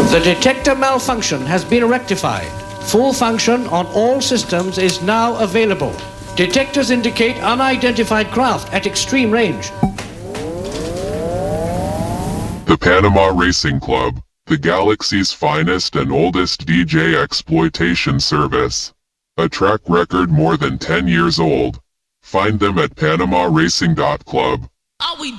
The detector malfunction has been rectified. Full function on all systems is now available. Detectors indicate unidentified craft at extreme range. The Panama Racing Club, the galaxy's finest and oldest DJ exploitation service. A track record more than 10 years old. Find them at PanamaRacing.club. Are we